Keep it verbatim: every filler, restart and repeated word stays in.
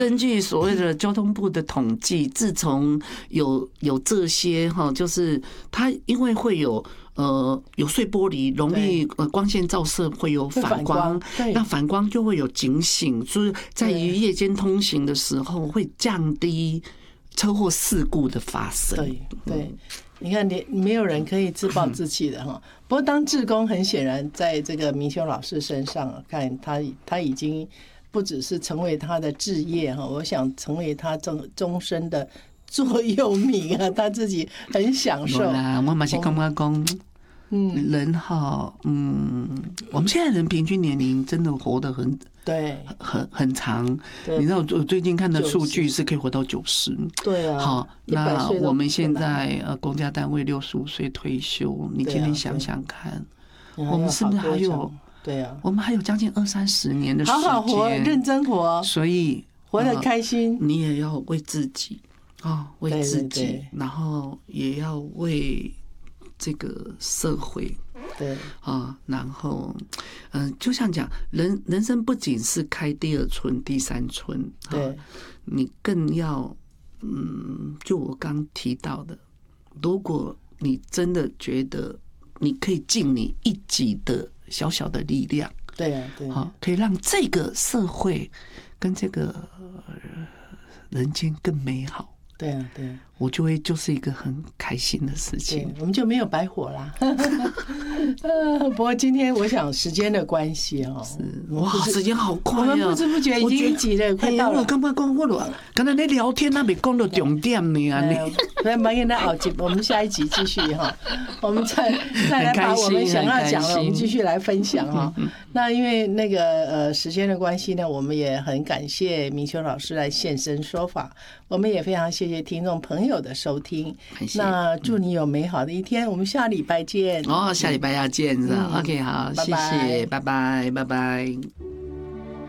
根据所谓的交通部的统计，自从有有这些哈，就是它因为会有呃有碎玻璃，容易呃光线照射会有反光，那反光就会有警醒，所以在于夜间通行的时候会降低车祸事故的发生。 对对，你看，连没有人可以自暴自弃的哈。不过，当志工很显然在这个明修老师身上，看他他已经。不只是成为他的志业哈，我想成为他终终身的座右铭啊，他自己很享受。 啦，我嘛是感觉讲，嗯，人哈，嗯，我们现在人平均年龄真的活得很对， 很很长。你知道，我最近看的数据是可以活到九十。 对啊。 好，那我们现在呃，公家单位六十五岁退休，你今天想想看，我们是不是还有？ 对啊， 我们还有将近二三十年的时间， 好好活，认真活， 所以活得开心。 你也要为自己啊，为自己，然后也要为这个社会， 对啊，然后嗯，就像讲，人人生不仅是开第二春、第三春， 对， 你更要嗯，就我刚提到的，如果你真的觉得你可以尽你一己的小小的力量， 对啊，对啊，可以让这个社会跟这个人间更美好。 对啊，对啊， 我就会就是一个很开心的事情， 我们就没有白活啦。呃，不过今天我想时间的关系哦， 哇，时间好快啊！ 我们不知不觉已经一集了，快到了。 我刚刚讲我了，刚才在聊天，那没讲到重点呢啊！你来，马上那好集，我们下一集继续哈，我们再再来把我们想要讲的，我们继续来分享哈。那因为那个呃时间的关系呢，我们也很感谢明修老师来现身说法，我们也非常谢谢听众朋友的收听。那祝你有美好的一天，我们下礼拜见。 哦，下礼拜要见是吧？OK， 好，谢谢，拜拜，拜拜。